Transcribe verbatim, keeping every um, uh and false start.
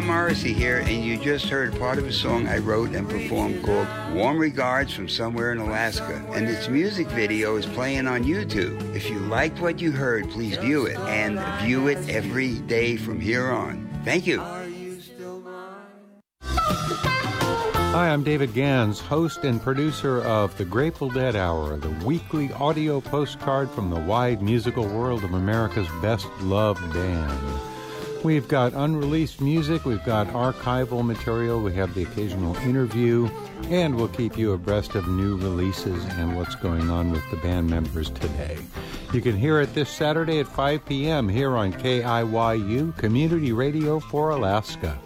Tom Morrissey here, and you just heard part of a song I wrote and performed called Warm Regards from Somewhere in Alaska, and its music video is playing on YouTube. If you liked what you heard, please view it, and view it every day from here on. Thank you. Hi, I'm David Gans, host and producer of The Grateful Dead Hour, the weekly audio postcard from the wide musical world of America's best-loved band. We've got unreleased music, we've got archival material, we have the occasional interview, and we'll keep you abreast of new releases and what's going on with the band members today. You can hear it this Saturday at five p.m. here on K I Y U, Community Radio for Alaska.